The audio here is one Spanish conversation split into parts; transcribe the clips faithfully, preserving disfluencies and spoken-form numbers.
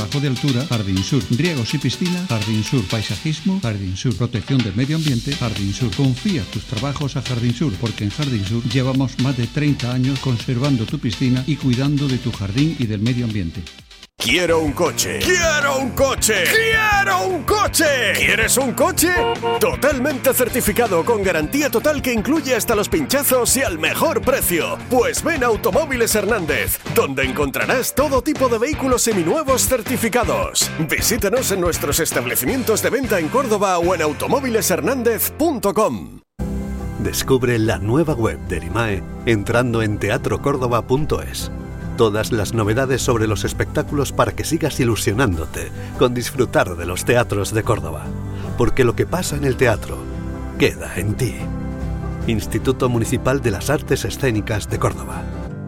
trabajo de altura, Jardín Sur. Riegos y piscina, Jardín Sur. Paisajismo, Jardín Sur. Protección del medio ambiente, Jardín Sur. Confía tus trabajos a Jardín Sur, porque en Jardín Sur llevamos más de treinta años conservando tu piscina y cuidando de tu jardín y del medio ambiente. Quiero un coche. ¡Quiero un coche! ¡Quiero un coche! ¿Quieres un coche? Totalmente certificado, con garantía total que incluye hasta los pinchazos y al mejor precio. Pues ven a Automóviles Hernández, donde encontrarás todo tipo de vehículos seminuevos certificados. Visítanos en nuestros establecimientos de venta en Córdoba o en automóviles hernández punto com. Descubre la nueva web de Erimae entrando en teatro córdoba punto es. Todas las novedades sobre los espectáculos para que sigas ilusionándote con disfrutar de los teatros de Córdoba. Porque lo que pasa en el teatro queda en ti. Instituto Municipal de las Artes Escénicas de Córdoba.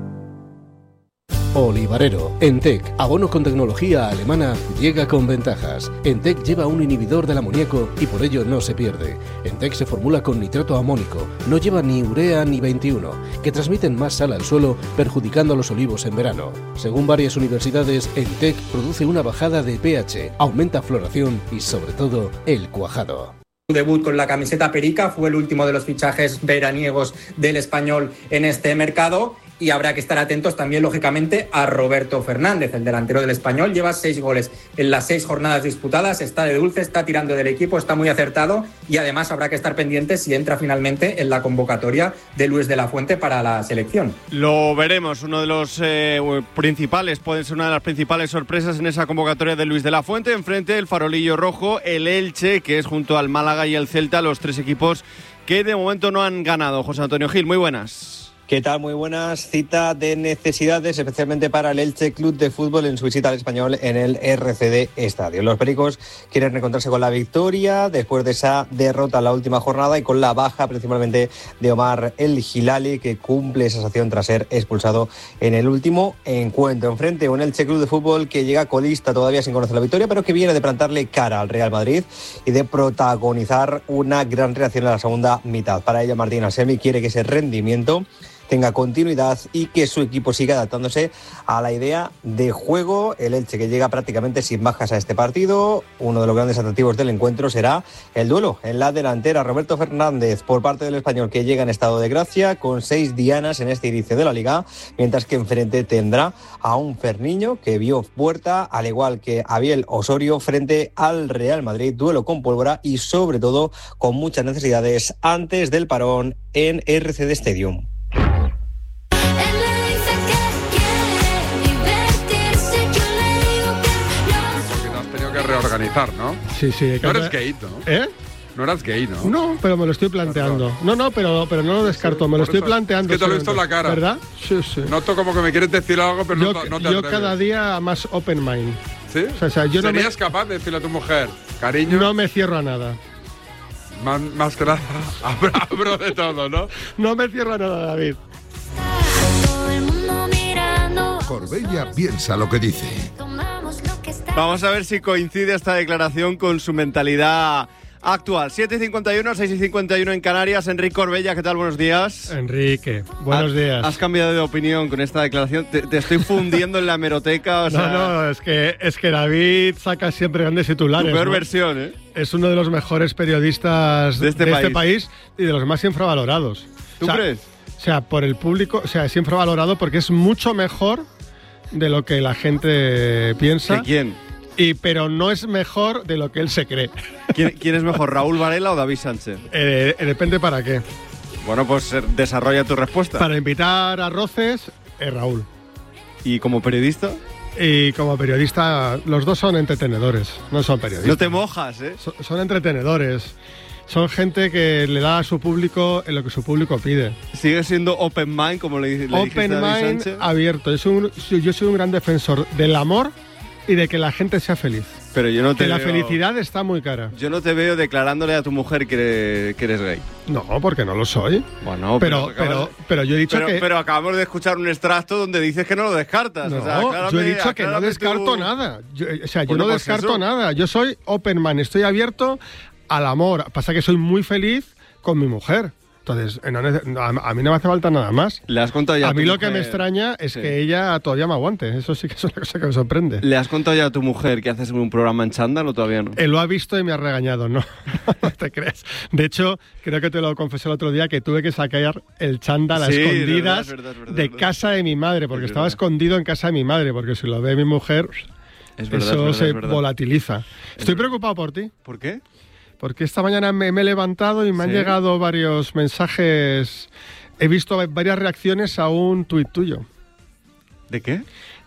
Olivarero. Entec, abono con tecnología alemana, llega con ventajas. Entec lleva un inhibidor del amoníaco y por ello no se pierde. Entec se formula con nitrato amónico, no lleva ni urea ni veintiuno, que transmiten más sal al suelo, perjudicando a los olivos en verano. Según varias universidades, Entec produce una bajada de pH, aumenta floración y sobre todo el cuajado. Su debut con la camiseta perica fue el último de los fichajes veraniegos del Español en este mercado. Y habrá que estar atentos también, lógicamente, a Roberto Fernández, el delantero del Español. Lleva seis goles en las seis jornadas disputadas, está de dulce, está tirando del equipo, está muy acertado y además habrá que estar pendientes si entra finalmente en la convocatoria de Luis de la Fuente para la selección. Lo veremos, uno de los eh, principales, puede ser una de las principales sorpresas en esa convocatoria de Luis de la Fuente. Enfrente el farolillo rojo, el Elche, que es junto al Málaga y el Celta, los tres equipos que de momento no han ganado. José Antonio Gil, muy buenas. ¿Qué tal? Muy buenas. Cita de necesidades, especialmente para el Elche Club de Fútbol en su visita al Español en el R C D Estadio. Los pericos quieren reencontrarse con la victoria después de esa derrota en la última jornada y con la baja principalmente de Omar El Hilali, que cumple esa sanción tras ser expulsado en el último encuentro. Enfrente un Elche Club de Fútbol que llega colista todavía sin conocer la victoria, pero que viene de plantarle cara al Real Madrid y de protagonizar una gran reacción en la segunda mitad. Para ella, Martín Asemi quiere que ese rendimiento tenga continuidad y que su equipo siga adaptándose a la idea de juego. El Elche, que llega prácticamente sin bajas a este partido. Uno de los grandes atractivos del encuentro será el duelo en la delantera. Roberto Fernández por parte del Español, que llega en estado de gracia con seis dianas en este inicio de la Liga, mientras que enfrente tendrá a un Ferniño que vio puerta, al igual que Abiel Osorio, frente al Real Madrid. Duelo con pólvora y sobre todo con muchas necesidades antes del parón en R C D Stadium. Reorganizar, ¿no? Sí, sí. No eres gay, ¿no? ¿Eh? No eras gay, ¿no? No, pero me lo estoy planteando. Perdón. No, no, pero, pero no lo descarto, me lo estoy planteando. Es que te lo he visto en la cara. ¿Verdad? Sí, sí. Noto como que me quieres decir algo, pero yo, no, no te Yo atreves. Cada día más open mind. ¿Sí? O sea, o sea, yo ¿Serías no me, capaz de decirle a tu mujer, cariño? No me cierro a nada. Más, más que nada, abro, abro de todo, ¿no? No me cierro a nada, David. Corbella piensa lo que dice. Vamos a ver si coincide esta declaración con su mentalidad actual. siete y cincuenta y uno, seis y cincuenta y uno en Canarias. Enrique Corbella, ¿qué tal? Buenos días. Enrique, buenos ¿Has, días. ¿Has cambiado de opinión con esta declaración? Te, te estoy fundiendo en la hemeroteca. O sea, no, no, es que, es que David saca siempre grandes titulares. Tu peor ¿no? versión, ¿eh? Es uno de los mejores periodistas de, este, de país. este país y de los más infravalorados. ¿Tú o sea, crees? O sea, por el público, o sea, es infravalorado porque es mucho mejor de lo que la gente piensa. ¿De quién? Y, pero no es mejor de lo que él se cree. ¿Quién, quién es mejor, Raúl Varela o David Sánchez? Eh, depende para qué. Bueno, pues desarrolla tu respuesta. Para invitar a roces, eh, Raúl. ¿Y como periodista? Y como periodista, los dos son entretenedores, no son periodistas. No te mojas, ¿eh? Son, son entretenedores. Son gente que le da a su público en lo que su público pide. Sigue siendo open mind, como le, le open dijiste a David mind, Sánchez. abierto. Yo soy, un, yo soy un gran defensor del amor y de que la gente sea feliz. Pero yo no te que la veo, felicidad está muy cara. Yo no te veo declarándole a tu mujer que eres, que eres gay. No, porque no lo soy. Bueno, pero, pero, pero, pero yo he dicho pero, que... Pero acabamos de escuchar un extracto donde dices que no lo descartas. No, o sea, yo he dicho que no descarto tu... nada. Yo, o sea, yo bueno, no pues descarto eso. nada. Yo soy open man, estoy abierto al amor. Pasa que soy muy feliz con mi mujer. Entonces, no nece- a, a mí no me hace falta nada más. Le has contado ya A a tu mí lo que mujer- me extraña es Sí. que ella todavía me aguante. Eso sí que es una cosa que me sorprende. ¿Le has contado ya a tu mujer que haces un programa en chándal o todavía no? Él lo ha visto y me ha regañado, no, no te creas. De hecho, creo que te lo confesé el otro día que tuve que sacar el chándal a Sí, es verdad, escondidas es verdad, es verdad, de es verdad. casa de mi madre, porque Es estaba verdad. escondido en casa de mi madre, porque si lo ve mi mujer, Es verdad, eso es verdad, se es verdad. volatiliza. Estoy preocupado por ti. ¿Por qué? Porque esta mañana me, me he levantado y me han Sí. llegado varios mensajes. He visto varias reacciones a un tuit tuyo. ¿De qué?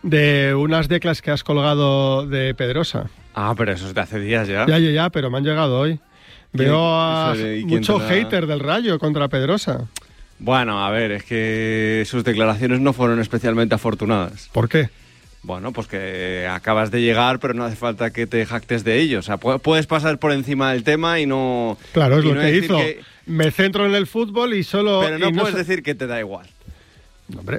De unas declas que has colgado de Pedrosa. Ah, pero eso es de hace días ya. Ya, ya, ya, pero me han llegado hoy. ¿Quién- Veo a eso de- y quién mucho te la- hater del Rayo contra Pedrosa. Bueno, a ver, es que sus declaraciones no fueron especialmente afortunadas. ¿Por qué? Bueno, pues que acabas de llegar, pero no hace falta que te jactes de ello. O sea, pu- puedes pasar por encima del tema y no... Claro, es y lo no que decir hizo. que- Me centro en el fútbol y solo... pero no y puedes sé- decir que te da igual. Hombre,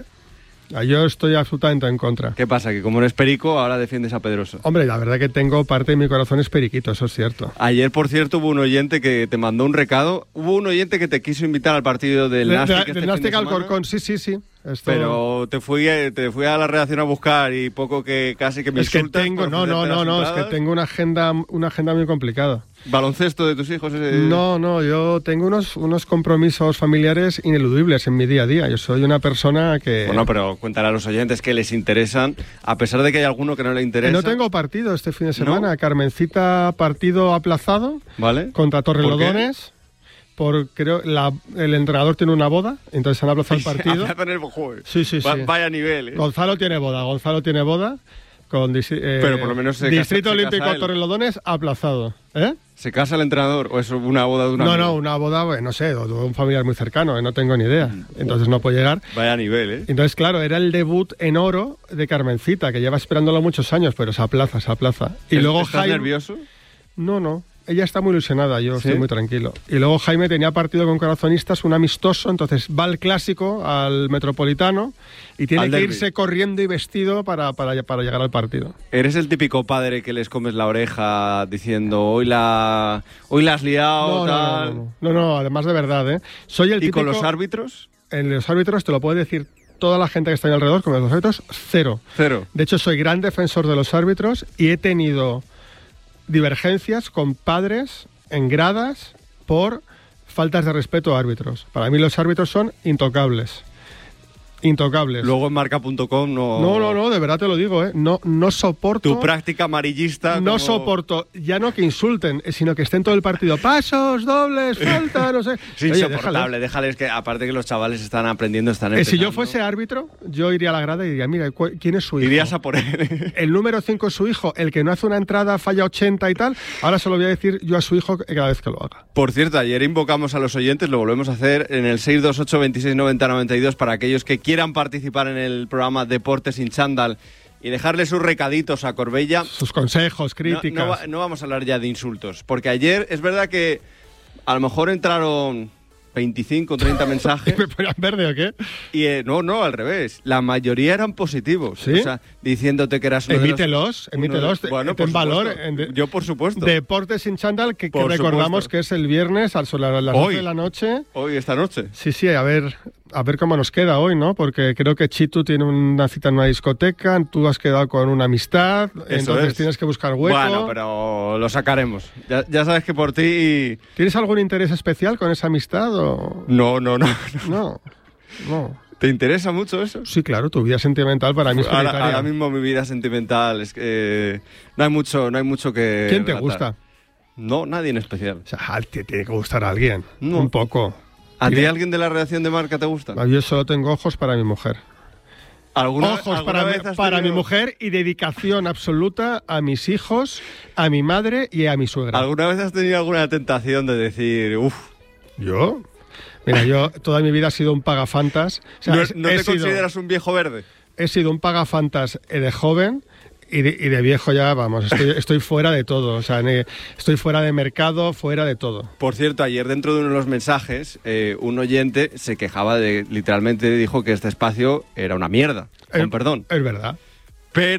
yo estoy absolutamente en contra. ¿Qué pasa? Que como eres perico, ahora defiendes a Pedroso. Hombre, la verdad que tengo parte de mi corazón es periquito, eso es cierto. Ayer, por cierto, hubo un oyente que te mandó un recado. Hubo un oyente que te quiso invitar al partido del De- Nastic de- este del fin de Nastic semana, Alcorcón, sí, sí, sí. Esto- Pero te fui, te fui a la redacción a buscar y poco que casi que me es que insultas tengo, por no, no, ofrecerte no, las no, es que entradas. tengo una agenda, una agenda muy complicada. ¿Baloncesto de tus hijos? Ese... No, no, yo tengo unos, unos compromisos familiares ineludibles en mi día a día. Yo soy una persona que... Bueno, pero cuéntale a los oyentes que les interesan, a pesar de que hay alguno que no le interesa. No tengo partido este fin de semana. Carmencita, partido aplazado ¿Vale? contra ¿Por qué? Torrelodones. Por, creo, la, el entrenador tiene una boda, entonces han aplazado el partido. Aplazan el joder. Sí, sí, sí. Va- Vaya nivel, ¿eh? Gonzalo tiene boda, Gonzalo tiene boda. Con disi- eh, Pero por lo menos se Distrito casa- se Olímpico casa él. Torrelodones aplazado. ¿Eh? ¿Se casa el entrenador o es una boda de una No, amiga? no, una boda, bueno, no sé, o de un familiar muy cercano, eh, no tengo ni idea. Entonces no puedo llegar. Vaya nivel, ¿eh? Entonces, claro, era el debut en oro de Carmencita, que lleva esperándolo muchos años, pero se aplaza, se aplaza. Y ¿Es- luego ¿Estás Jaime... nervioso? No, no. Ella está muy ilusionada, yo ¿Sí? estoy muy tranquilo. Y luego Jaime tenía partido con Corazonistas, un amistoso, entonces va al clásico, al Metropolitano, y tiene Al que derbi. irse corriendo y vestido para, para, para llegar al partido. ¿Eres el típico padre que les comes la oreja diciendo hoy la, hoy la has liado, No, no, tal? no, no, no, no, además de verdad, ¿eh? Soy el ¿Y con típico- los árbitros? En los árbitros te lo puede decir toda la gente que está ahí alrededor, con los árbitros, cero. Cero. De hecho, soy gran defensor de los árbitros y he tenido divergencias con padres en gradas por faltas de respeto a árbitros. Para mí los árbitros son intocables. Intocables. Luego en marca punto com no... No, no, no, de verdad te lo digo, ¿eh? No, no soporto... Tu práctica amarillista... No como- soporto, ya no que insulten, eh, sino que estén todo el partido, pasos, dobles, falta, no sé. Es Oye, insoportable, déjales que, aparte que los chavales están aprendiendo, están Eh, si yo empezando. fuese árbitro, yo iría a la grada y diría, mira, cu- ¿quién es su hijo? Irías a por él. El número cinco es su hijo, el que no hace una entrada falla ochenta y tal, ahora se lo voy a decir yo a su hijo cada vez que lo haga. Por cierto, ayer invocamos a los oyentes, lo volvemos a hacer en el seis dos ocho, veintiséis noventa, noventa y dos para aquellos que quieran participar en el programa Deportes sin Chándal y dejarle sus recaditos a Corbella. Sus consejos, No, críticas. no va- no vamos a hablar ya de insultos, porque ayer es verdad que a lo mejor entraron veinticinco, treinta mensajes. ¿Me ponían verde o qué? Y eh, no, no, al revés. La mayoría eran positivos. ¿Sí? O sea, diciéndote que eras uno de los- Emítelos, uno de- emítelos, Bueno, ten por valor. supuesto. en de- Yo, por supuesto. Deportes sin chándal, que, que Por recordamos supuesto. que es el viernes a las las Hoy. doce de la noche. Hoy, esta noche. Sí, sí, a ver, a ver cómo nos queda hoy, ¿no? Porque creo que Chitu tiene una cita en una discoteca, tú has quedado con una amistad, entonces es. tienes que buscar hueco. Bueno, pero lo sacaremos. Ya, ya sabes que por ti... ¿Tienes algún interés especial con esa amistad o...? No, no, no. No, no. ¿Te interesa mucho eso? Sí, claro, tu vida sentimental para mí es Ahora, prioritaria. ahora mismo mi vida sentimental es que eh, no hay mucho, no hay mucho que. ¿Quién te relatar. gusta? No, nadie en especial. O sea, te tiene que gustar a alguien, No. un poco. ¿A ti Tiene- alguien de la redacción de marca te gusta? Yo solo tengo ojos para mi mujer. ¿Alguna, Ojos alguna para, vez mi, has para mi tenido- mujer y dedicación absoluta a mis hijos, a mi madre y a mi suegra. ¿Alguna vez has tenido alguna tentación de decir, uff, ¿Yo? Mira, yo toda mi vida he sido un pagafantas. O sea, no, he- no he te sido- consideras un viejo verde? He sido un pagafantas eh, de joven y de, y de viejo ya, vamos, estoy, estoy fuera de todo. O sea, ne- estoy fuera de mercado, fuera de todo. Por cierto, ayer dentro de uno de los mensajes, eh, un oyente se quejaba de, literalmente dijo que este espacio era una mierda, con Eh, perdón. Es verdad. Pero,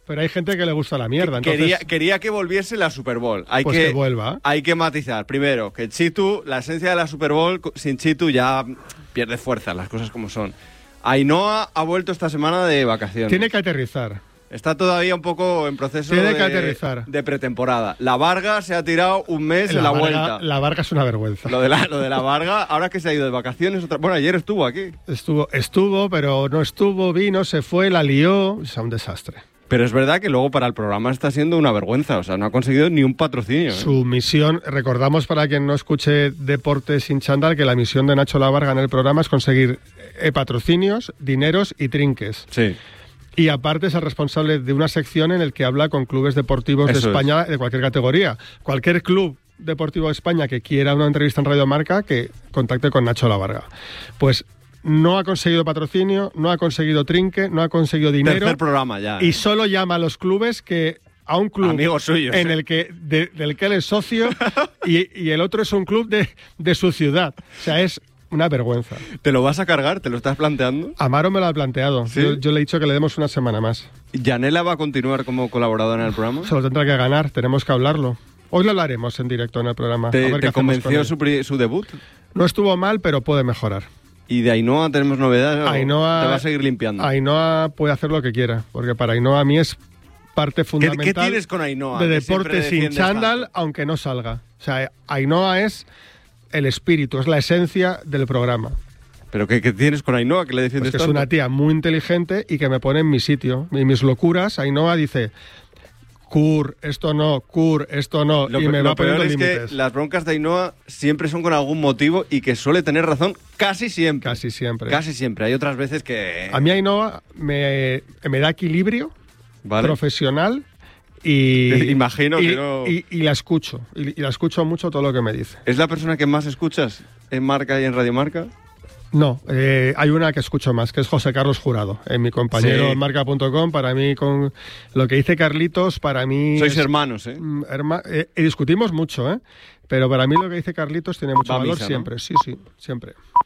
pero hay gente que le gusta la mierda. Entonces... Quería, quería que volviese la Super Bowl. Hay pues que, que vuelva. Hay que matizar. Primero, que Chitu, la esencia de la Super Bowl, sin Chitu ya pierde fuerza, las cosas como son. Ainhoa ha vuelto esta semana de vacaciones. Tiene que aterrizar. Está todavía un poco en proceso Tiene de, que aterrizar. de pretemporada. La Varga se ha tirado un mes la en la Varga, vuelta. La Varga es una vergüenza. Lo de la, lo de la Varga, ahora que se ha ido de vacaciones... Otra... Bueno, ayer estuvo aquí. Estuvo, estuvo, pero no estuvo, vino, se fue, la lió. Es un desastre. Pero es verdad que luego para el programa está siendo una vergüenza. O sea, no ha conseguido ni un patrocinio. ¿eh? Su misión, recordamos para quien no escuche Deportes sin chándal, que la misión de Nacho La Varga en el programa es conseguir eh, patrocinios, dineros y trinques. Sí. Y aparte es el responsable de una sección en la que habla con clubes deportivos Eso de España es. de cualquier categoría. Cualquier club deportivo de España que quiera una entrevista en Radio Marca, que contacte con Nacho La Varga. Pues no ha conseguido patrocinio, no ha conseguido trinque, no ha conseguido dinero. Tercer programa ya. ¿eh? Y solo llama a los clubes que... a un club Amigos suyos, en ¿eh? el que de, del que él es socio y, y el otro es un club de, de su ciudad. O sea, es una vergüenza. ¿Te lo vas a cargar? ¿Te lo estás planteando? Amaro me lo ha planteado. ¿Sí? Yo, yo le he dicho que le demos una semana más. ¿Yanela va a continuar como colaboradora en el programa? Se lo tendrá que ganar, tenemos que hablarlo. Hoy lo hablaremos en directo en el programa. ¿Te, a ver qué te hacemos con convenció él. su, pri- su debut? No estuvo mal, pero puede mejorar. ¿Y de Ainhoa tenemos novedades? ¿O Ainhoa, te va a seguir limpiando? Ainhoa puede hacer lo que quiera, porque para Ainhoa a mí es parte ¿Qué, fundamental qué tienes con Ainhoa? de que siempre Deportes sin defiendes chándal, tanto? aunque no salga. O sea, Ainhoa es el espíritu, es la esencia del programa. ¿Pero qué, qué tienes con Ainhoa que le Pues defiendes que es tanto? una tía muy inteligente y que me pone en mi sitio. Y mis locuras, Ainhoa dice, Cur, esto no, Cur, esto no, Lo, y pe- me lo va poniendo peor es límites. que las broncas de Ainhoa siempre son con algún motivo y que suele tener razón casi siempre. Casi siempre. Casi siempre. Hay otras veces que... A mí Ainhoa me, me da equilibrio Vale. profesional y... Imagino y, que no- y, y la escucho. Y, y la escucho mucho todo lo que me dice. ¿Es la persona que más escuchas en Marca y en Radio Marca? No, eh, hay una que escucho más, que es José Carlos Jurado, en mi compañero Sí. en marca punto com. Para mí, con lo que dice Carlitos, para mí... Sois es- hermanos, ¿eh? Mm, herma- eh, y discutimos mucho, ¿eh? Pero para mí lo que dice Carlitos tiene mucho Va a valor misa, ¿no? siempre, sí, sí, siempre.